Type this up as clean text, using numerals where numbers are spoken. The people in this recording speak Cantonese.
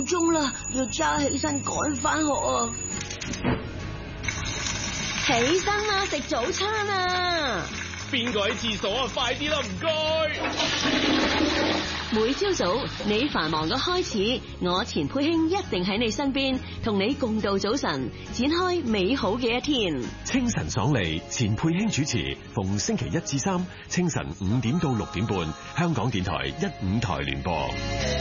夠鐘啦，要揸起身趕翻學啊！ 起身啦，食早餐啊！ 邊個喺廁所啊？快啲啦，唔該！ 每朝早你繁忙嘅開始，我錢佩卿一定喺你身邊，同你共度早晨，展開美好嘅一天。 清晨爽利，錢佩卿主持，逢星期1至3清晨5點到6點半，香港電台1、5台聯播。